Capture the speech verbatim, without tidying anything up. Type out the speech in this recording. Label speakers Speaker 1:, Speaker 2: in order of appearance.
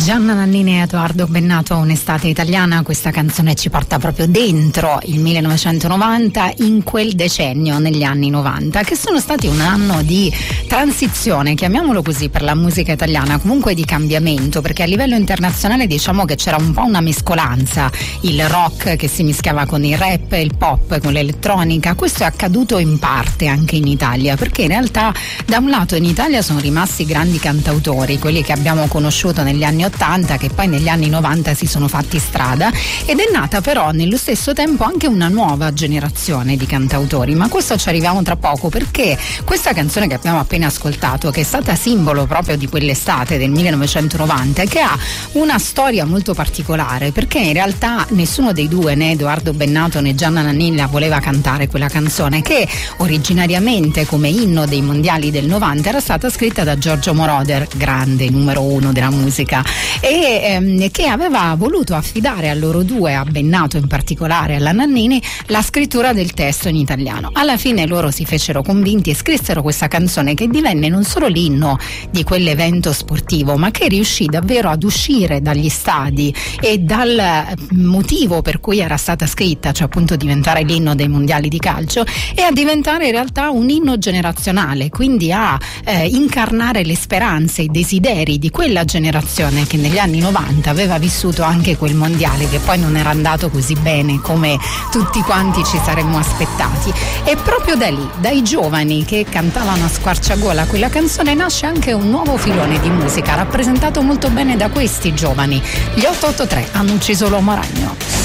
Speaker 1: Gianna Nannini e Edoardo Bennato, Un'estate italiana. Questa canzone ci porta proprio dentro il millenovecentonovanta, in quel decennio, negli anni novanta, che sono stati un anno di transizione, chiamiamolo così, per la musica italiana, comunque di cambiamento, perché a livello internazionale diciamo che c'era un po' una mescolanza, il rock che si mischiava con il rap, il pop con l'elettronica. Questo è accaduto in parte anche in Italia, perché in realtà da un lato in Italia sono rimasti grandi cantautori, quelli che abbiamo conosciuto negli anni ottanta, che poi negli anni novanta si sono fatti strada, ed è nata però nello stesso tempo anche una nuova generazione di cantautori, ma questo ci arriviamo tra poco, perché questa canzone che abbiamo appena ascoltato, che è stata simbolo proprio di quell'estate del millenovecentonovanta, che ha una storia molto particolare, perché in realtà nessuno dei due, né Edoardo Bennato né Gianna Nannini, la voleva cantare quella canzone, che originariamente come inno dei mondiali del novanta era stata scritta da Giorgio Moroder, grande numero uno della musica, e ehm, che aveva voluto affidare a loro due, a Bennato in particolare, alla Nannini, la scrittura del testo in italiano. Alla fine loro si fecero convinti e scrissero questa canzone, che divenne non solo l'inno di quell'evento sportivo, ma che riuscì davvero ad uscire dagli stadi e dal motivo per cui era stata scritta, cioè appunto diventare l'inno dei mondiali di calcio, e a diventare in realtà un inno generazionale, quindi a eh, incarnare le speranze, i desideri di quella generazione che negli anni novanta aveva vissuto anche quel mondiale, che poi non era andato così bene come tutti quanti ci saremmo aspettati. E proprio da lì, dai giovani che cantavano a squarciagola quella canzone, nasce anche un nuovo filone di musica rappresentato molto bene da questi giovani. Gli otto otto tre hanno ucciso l'uomo ragno.